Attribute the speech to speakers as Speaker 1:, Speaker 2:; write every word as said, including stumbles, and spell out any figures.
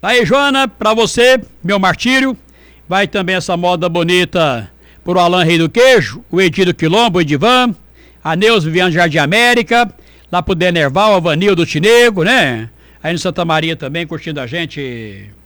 Speaker 1: Tá aí, Joana, pra você, meu martírio. Vai também essa moda bonita pro Alan Rei do Queijo, o Edir do Quilombo, o Edivan, a Neuza Viviane Jardim América, lá pro Denerval, a Vanil do Tinego, né? Aí no Santa Maria também, curtindo a gente.